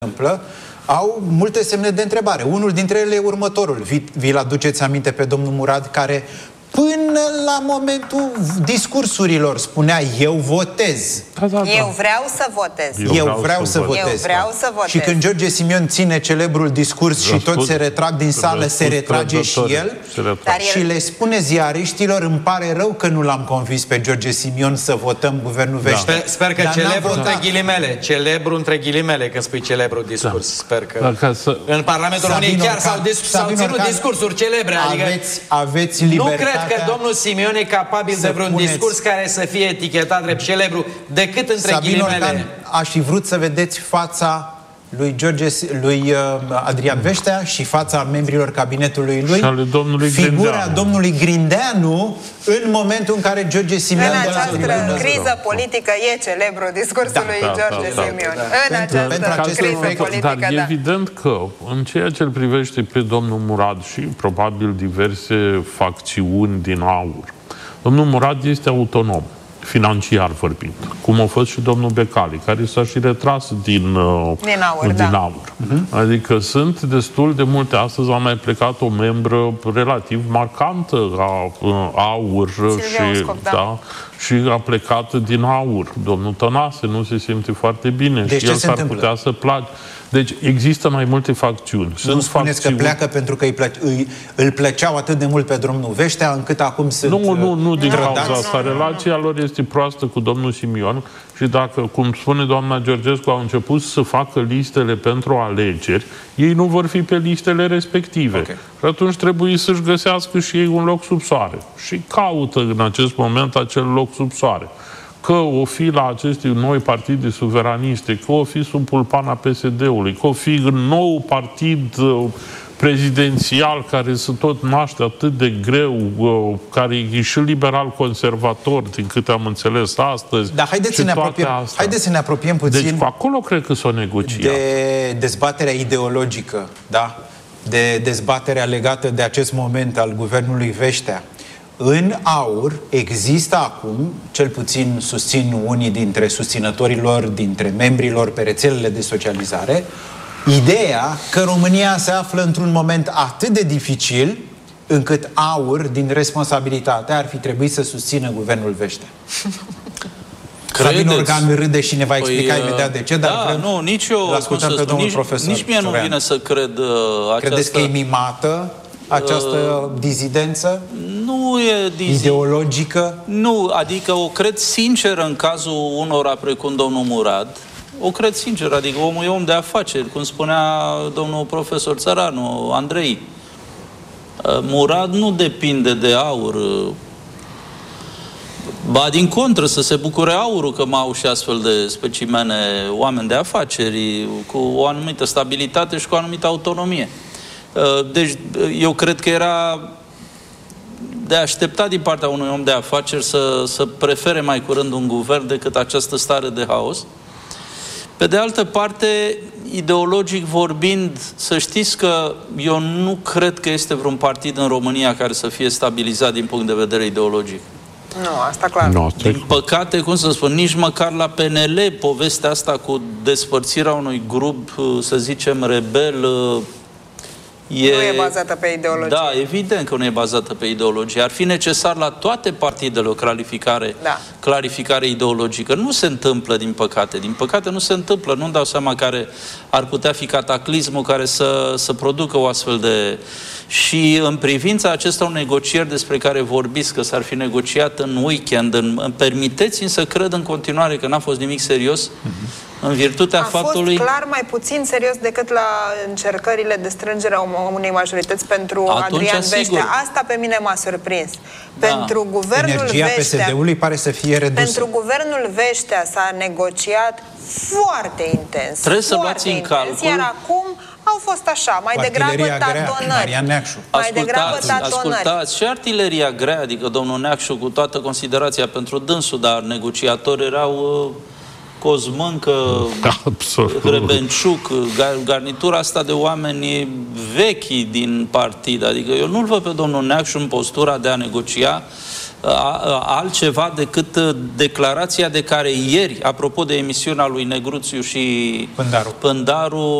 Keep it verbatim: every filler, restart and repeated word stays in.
întâmplă, au multe semne de întrebare. Unul dintre ele e următorul. Vi, vi-l aduceți aminte pe domnul Murad, care până la momentul discursurilor spunea: eu votez. Da, da, da. Eu vreau să votez. Eu, eu vreau, vreau să, să votez. Eu vreau să votez. Și când George Simion ține celebrul discurs și toți se retrag din sală, se retrage și el, Dar și el... le spune ziariștilor: îmi pare rău că nu l-am convins pe George Simion să votăm guvernul Veștea. Da. Sper că celebru între ghilimele, celebru între ghilimele, că spui celebru discurs. Da. Sper că da, să... în Parlamentul României chiar s-au ținut Orcan, discursuri celebre. Adică aveți, aveți libertatea. Nu cred că domnul Simion e capabil de vreun puneți... discurs care să fie etichetat drept celebru, decât între Sabin ghilimele. Orcan, aș fi vrut să vedeți fața lui, George, lui uh, Adrian Veștea și fața membrilor cabinetului lui, și ale domnului figura Grindeanu. domnului Grindeanu în momentul în care George Simion... În această criză politică e celebru discursul da, lui da, George da, da, Simion. Da. În pentru, această pentru criză efect, politică, Dar da. evident că în ceea ce îl privește pe domnul Murad și probabil diverse facțiuni din aur, domnul Murad este autonom, financiar vorbind, cum a fost și domnul Becali, care s-a și retras din, uh, din aur. Din da. aur. Uh-huh. Adică sunt destul de multe. Astăzi a mai plecat o membră relativ marcantă a uh, aur și, Uscov, da. Da, și a plecat din aur. Domnul Tănase nu se simte foarte bine deci și el s-ar putea să placă. Deci există mai multe facțiuni. Sunt nu spuneți facțiuni... că pleacă pentru că îi plăce, îi, îl plăceau atât de mult pe domnul Veștea, încât acum sunt... Nu, nu, nu din trădați. cauza asta. Relația lor este proastă cu domnul Simion și dacă, cum spune doamna Georgescu, au început să facă listele pentru alegeri, ei nu vor fi pe listele respective. Okay. Și atunci trebuie să-și găsească și ei un loc sub soare. Și caută în acest moment acel loc sub soare. Că o fi la aceste noi partide suveraniste, că o fi sub pulpana P S D-ului, că o fi în nou partid uh, prezidențial care se tot naște atât de greu, uh, care e și liberal-conservator, din câte am înțeles astăzi. Dar haideți să ne apropiem, haideți să ne apropiem puțin... Deci acolo cred că s-o negocia. De dezbaterea ideologică, da? De dezbaterea legată de acest moment al guvernului Veștea. În aur există acum, cel puțin susțin unii dintre susținătorilor, dintre membrilor pe rețelele de socializare, ideea că România se află într-un moment atât de dificil încât aur, din responsabilitate, ar fi trebuit să susțină guvernul Veștea. Sabin Orcan râde și ne va explica păi, imediat de ce, dar da, nu, nici eu, ascultăm pe domnul nici, profesor. Nici mie nu vine să cred uh, această... Credeți că e mimată această uh, dizidență? Nu e dizi... ideologică? Nu, adică o cred sincer în cazul unora precum domnul Murad. O cred sincer, adică omul e om de afaceri, cum spunea domnul profesor Țăranu, Andrei. Uh, Murad nu depinde de aur. Ba, din contră, să se bucure aurul că mai au și astfel de specimene oameni de afaceri cu o anumită stabilitate și cu o anumită autonomie. Deci, eu cred că era de așteptat din partea unui om de afaceri să, să prefere mai curând un guvern decât această stare de haos. Pe de altă parte, ideologic vorbind, să știți că eu nu cred că este vreun partid în România care să fie stabilizat din punct de vedere ideologic. Nu, asta clar. No, din păcate, cum să spun, nici măcar la P N L povestea asta cu despărțirea unui grup, să zicem, rebel, e... Nu e bazată pe ideologie. Da, evident că nu e bazată pe ideologie. Ar fi necesar la toate partidele o clarificare, da. clarificare ideologică. Nu se întâmplă, din păcate. Din păcate nu se întâmplă. Nu-mi dau seama care ar putea fi cataclismul care să, să producă o astfel de... Și în privința acestor negocieri despre care vorbiți, că s-ar fi negociat în weekend, în, în, permiteți-mi să cred în continuare că n-a fost nimic serios, uh-huh. în virtutea a faptului... A fost clar mai puțin serios decât la încercările de strângere a unei majorități pentru Atunci, Adrian sigur. Veștea. Asta pe mine m-a surprins. Da. Pentru guvernul Energia Veștea... P S D-ului pare să fie redusă. Pentru guvernul Veștea s-a negociat foarte intens. Trebuie să foarte luați în intens, calcul... Iar acum au fost așa, mai degrabă tatonări. Mai degrabă tatonări. Ascultați, și artileria grea, adică domnul Neacșu, cu toată considerația pentru dânsul, dar negociatori erau uh, Cosmâncă, Hrebenciuc, garnitura asta de oameni vechi din partid. Adică eu nu-l văd pe domnul Neacșu în postura de a negocia altceva decât declarația de care ieri, apropo de emisiunea lui Negruțiu și Pândaru, Pândaru